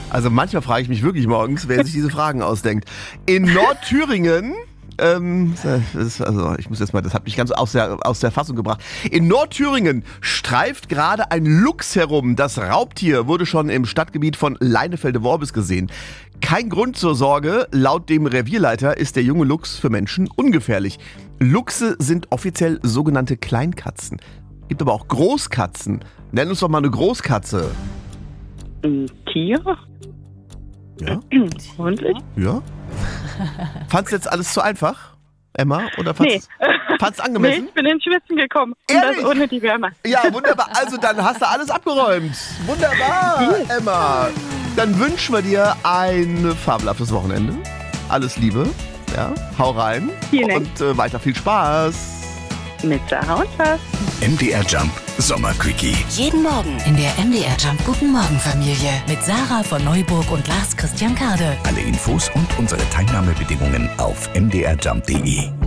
Also manchmal frage ich mich wirklich morgens, wer sich diese Fragen ausdenkt. In Nordthüringen, ich muss jetzt mal, das hat mich ganz aus der Fassung gebracht. In Nordthüringen streift gerade ein Luchs herum. Das Raubtier wurde schon im Stadtgebiet von Leinefelde-Worbis gesehen. Kein Grund zur Sorge, laut dem Revierleiter ist der junge Luchs für Menschen ungefährlich. Luchse sind offiziell sogenannte Kleinkatzen. Gibt aber auch Großkatzen. Nenn uns doch mal eine Großkatze. Ein Tier? Ja? Hundlich? Ja? Fandst du jetzt alles zu einfach, Emma? Oder fandst du angemessen? Nee, ich bin ins Schwitzen gekommen. Ehrlich? Und das ohne die Wärme. Ja, wunderbar. Also dann hast du alles abgeräumt. Wunderbar, Emma. Dann wünschen wir dir ein fabelhaftes Wochenende. Alles Liebe. Ja, hau rein. Vielen Dank. Und weiter viel Spaß. Mit Sarah und Spaß. MDR Jump Sommerquickie. Jeden Morgen in der MDR Jump Guten Morgen Familie mit Sarah von Neuburg und Lars Christian Kade. Alle Infos und unsere Teilnahmebedingungen auf mdrjump.de.